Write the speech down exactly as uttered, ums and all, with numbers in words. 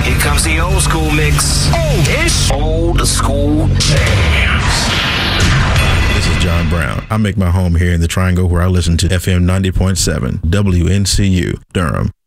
Here comes the old school mix. Oh, it's old school jams. This is John Brown. I make my home here in the Triangle where I listen to F M ninety point seven W N C U, Durham.